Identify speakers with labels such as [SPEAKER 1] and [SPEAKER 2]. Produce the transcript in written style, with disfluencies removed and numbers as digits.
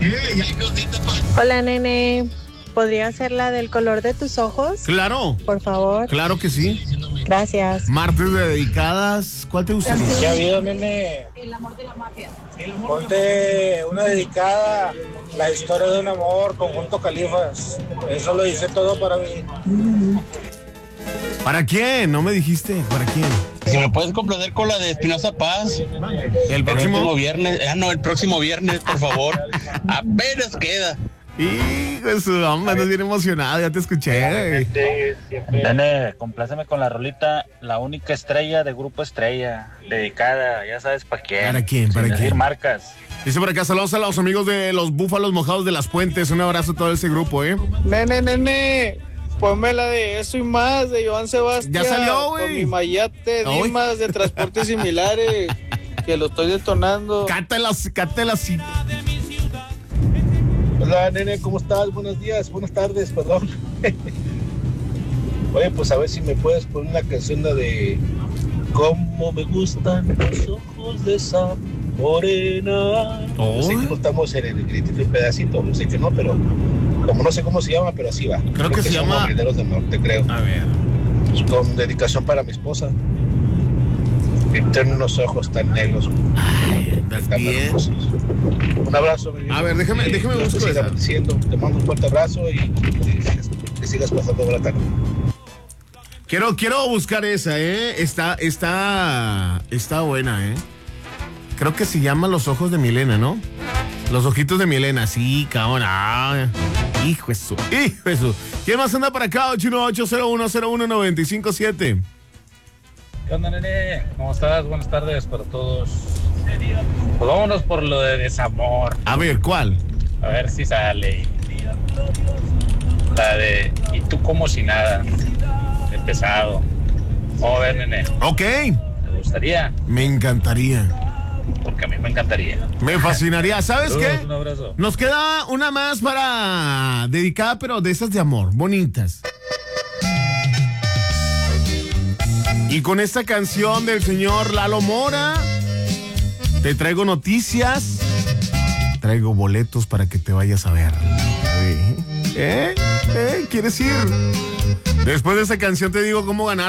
[SPEAKER 1] Hola, nene. ¿Podría ser la del color de tus ojos?
[SPEAKER 2] Claro.
[SPEAKER 1] Por favor.
[SPEAKER 2] Claro que sí.
[SPEAKER 1] Gracias.
[SPEAKER 2] Martes de dedicadas. ¿Cuál te gustaría?
[SPEAKER 3] ¿Qué ha habido, nene?
[SPEAKER 1] El amor de la mafia.
[SPEAKER 3] Ponte una dedicada, la historia de un amor, conjunto Califas. Eso lo dice todo para mí.
[SPEAKER 2] ¿Para quién? No me dijiste. ¿Para quién?
[SPEAKER 4] Si me puedes complacer con la de Espinosa Paz.
[SPEAKER 2] El próximo
[SPEAKER 4] viernes. El próximo viernes, por favor. Apenas queda.
[SPEAKER 2] Hijo de su hombre, andas bien emocionado, ya te escuché.
[SPEAKER 5] Nene, compláceme con la rolita La Única Estrella de Grupo Estrella, dedicada, ya sabes para quién.
[SPEAKER 2] ¿Para quién? ¿Para
[SPEAKER 5] Sin decir
[SPEAKER 2] quién?
[SPEAKER 5] marcas.
[SPEAKER 2] Dice por acá, saludos a los amigos de los Búfalos Mojados de las Puentes. Un abrazo a todo ese grupo,
[SPEAKER 3] Nene, ponme la de Eso y Más de Joan Sebastián.
[SPEAKER 2] Ya salió, güey.
[SPEAKER 3] Con mi mayate,
[SPEAKER 2] Ay.
[SPEAKER 3] Dimas de Transportes Similares, que lo estoy detonando.
[SPEAKER 2] Cátelas.
[SPEAKER 3] Hola, nene, ¿cómo estás? Buenos días, buenas tardes, perdón. Oye, pues a ver si me puedes poner una canción de Cómo me gustan los ojos de esa morena. No sé cómo estamos en el grito y pedacito, no sé que no, pero como no sé cómo se llama, pero así va.
[SPEAKER 2] Creo que se
[SPEAKER 3] son
[SPEAKER 2] llama
[SPEAKER 3] Marineros del Norte, creo.
[SPEAKER 2] A ver.
[SPEAKER 3] Con dedicación para mi esposa. Que tiene unos ojos tan negros.
[SPEAKER 2] Ay, ¿estás
[SPEAKER 3] tan
[SPEAKER 2] bien?
[SPEAKER 3] hermosos. Un abrazo, mi vida.
[SPEAKER 2] A ver, déjame
[SPEAKER 3] Dios te
[SPEAKER 2] buscar
[SPEAKER 3] siga
[SPEAKER 2] esa.
[SPEAKER 3] bendiciendo. Te mando un fuerte abrazo y que sigas pasando buena tarde.
[SPEAKER 2] Quiero buscar esa, Está buena, Creo que se llama Los Ojos de Milena, ¿no? Los Ojitos de Milena, sí, cabrón. Hijo de su. ¿Quién más anda para acá? 818-0101-957.
[SPEAKER 5] ¿Qué onda, nene? ¿Cómo estás? Buenas tardes para todos. Pues vámonos por lo de desamor.
[SPEAKER 2] A ver, ¿cuál?
[SPEAKER 5] A ver si sale. La de Y tú como si nada. Empezado. Vamos a ver, nene.
[SPEAKER 2] Ok.
[SPEAKER 5] ¿Te gustaría?
[SPEAKER 2] Me encantaría.
[SPEAKER 5] Porque a mí me encantaría.
[SPEAKER 2] Me fascinaría. ¿Sabes qué?
[SPEAKER 5] Un abrazo.
[SPEAKER 2] Nos queda una más para dedicada, pero de esas de amor, bonitas. Y con esta canción del señor Lalo Mora, te traigo noticias. Traigo boletos para que te vayas a ver. ¿Quieres ir? Después de esa canción te digo cómo ganar.